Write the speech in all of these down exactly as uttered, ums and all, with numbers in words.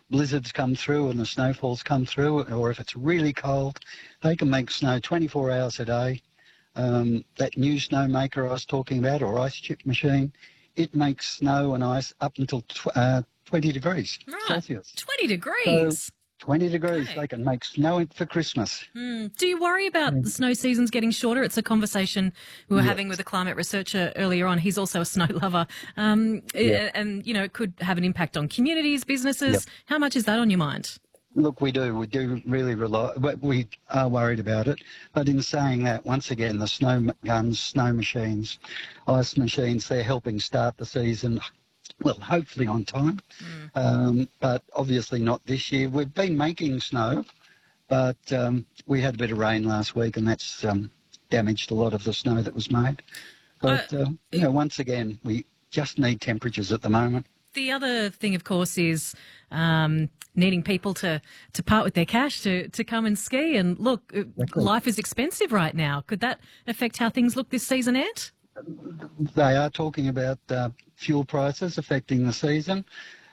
blizzards come through and the snowfalls come through, or if it's really cold, they can make snow twenty-four hours a day. Um, that new snowmaker I was talking about, or ice chip machine, it makes snow and ice up until tw- uh, twenty degrees right. Celsius. twenty degrees? So, twenty degrees. Okay. They can make snow for Christmas. Mm. Do you worry about mm. the snow seasons getting shorter? It's a conversation we were yes. having with a climate researcher earlier on. He's also a snow lover. Um, yeah. And, you know, it could have an impact on communities, businesses. Yep. How much is that on your mind? Look, we do. We do really rely. We are worried about it. But in saying that, once again, the snow guns, snow machines, ice machines, they're helping start the season, well, hopefully on time. Mm. Um, but obviously not this year. We've been making snow, but um, we had a bit of rain last week, and that's um, damaged a lot of the snow that was made. But, uh, uh, you know, once again, we just need temperatures at the moment. The other thing, of course, is um, needing people to, to part with their cash to, to come and ski. And look, exactly. life is expensive right now. Could that affect how things look this season, Ant? They are talking about uh, fuel prices affecting the season.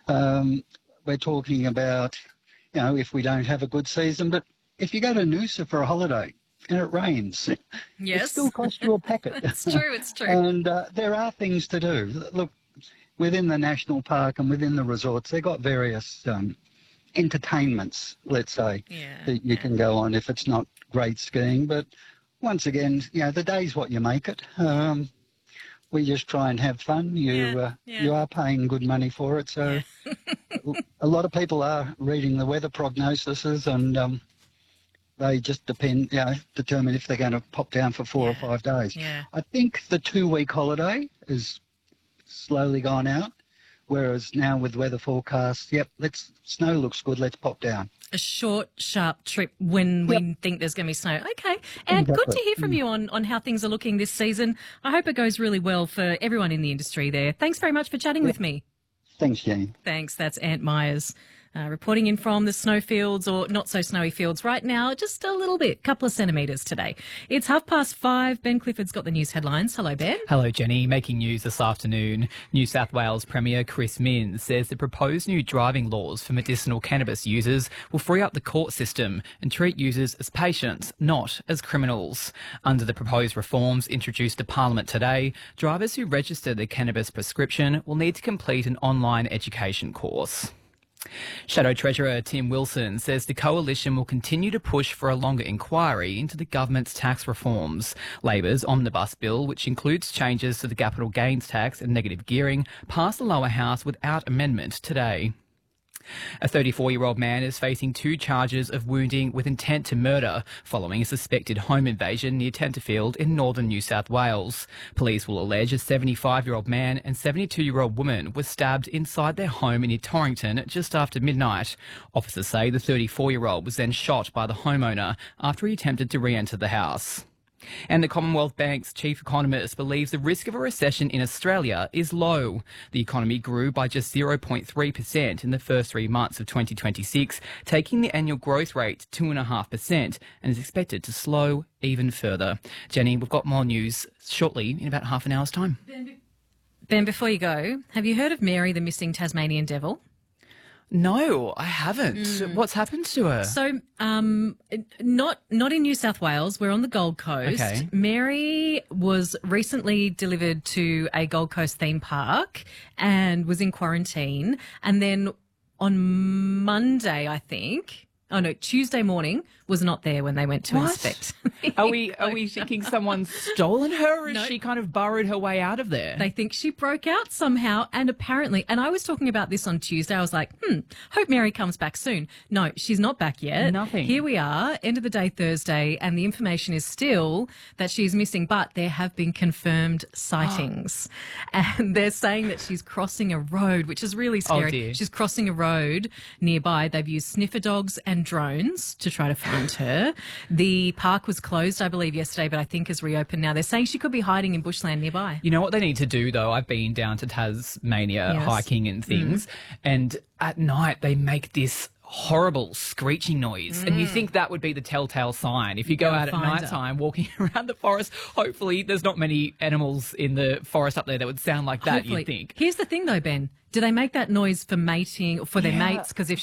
Um, we're talking about, you know, if we don't have a good season. But if you go to Noosa for a holiday and it rains, yes. it still costs you a packet. It's true, it's true. And uh, there are things to do. Look, within the national park and within the resorts, they've got various um, entertainments, let's say, yeah, that you yeah. can go on if it's not great skiing. But once again, you know, the day's what you make it. Um, we just try and have fun. You yeah, uh, yeah. you are paying good money for it. So yeah. a lot of people are reading the weather prognoses and um, they just depend, you know, determine if they're going to pop down for four yeah. or five days. Yeah. I think the two-week holiday is slowly gone out, whereas now with weather forecasts, yep, let's snow looks good, let's pop down. A short, sharp trip when yep. we think there's going to be snow. Okay. And exactly. good to hear from you on, on how things are looking this season. I hope it goes really well for everyone in the industry there. Thanks very much for chatting yep. with me. Thanks, Jenny. Thanks. That's Ant Myers. Uh, reporting in from the snowfields, or not so snowy fields right now, just a little bit, couple of centimetres today. It's half past five. Ben Clifford's got the news headlines. Hello, Ben. Hello, Jenny. Making news this afternoon. New South Wales Premier Chris Minns says the proposed new driving laws for medicinal cannabis users will free up the court system and treat users as patients, not as criminals. Under the proposed reforms introduced to Parliament today, drivers who register their cannabis prescription will need to complete an online education course. Shadow Treasurer Tim Wilson says the coalition will continue to push for a longer inquiry into the government's tax reforms. Labor's omnibus bill, which includes changes to the capital gains tax and negative gearing, passed the lower house without amendment today. A thirty-four-year-old man is facing two charges of wounding with intent to murder following a suspected home invasion near Tenterfield in northern New South Wales. Police will allege a seventy-five-year-old man and seventy-two-year-old woman were stabbed inside their home in Torrington just after midnight. Officers say the thirty-four-year-old was then shot by the homeowner after he attempted to re-enter the house. And the Commonwealth Bank's chief economist believes the risk of a recession in Australia is low. The economy grew by just zero point three percent in the first three months of twenty twenty-six, taking the annual growth rate to two point five percent and is expected to slow even further. Jenny, we've got more news shortly in about half an hour's time. Ben, before you go, have you heard of Mary, the missing Tasmanian devil? No, I haven't. Mm. What's happened to her? So, um, not not in New South Wales. We're on the Gold Coast. Okay. Mary was recently delivered to a Gold Coast theme park and was in quarantine. And then on Monday, I think, oh no, Tuesday morning, was not there when they went to what? inspect. Are we are we thinking someone's stolen her, or No. has she kind of burrowed her way out of there? They think she broke out somehow, and apparently, and I was talking about this on Tuesday, I was like, hmm, hope Mary comes back soon. No, she's not back yet. Nothing. Here we are, end of the day Thursday, and the information is still that she's missing, but there have been confirmed sightings. And they're saying that she's crossing a road, which is really scary. Oh, dear. She's crossing a road nearby. They've used sniffer dogs and drones to try to find her. The park was closed, I believe, yesterday, but I think is reopened now. They're saying she could be hiding in bushland nearby. You know what they need to do, though? I've been down to Tasmania Yes. hiking and things, mm. and at night they make this horrible screeching noise, mm. and you think that would be the telltale sign. If you go out at night time walking around the forest, hopefully there's not many animals in the forest up there that would sound like that, Hopefully. you'd think. Here's the thing, though, Ben. Do they make that noise for mating, for their Yeah. mates? Because if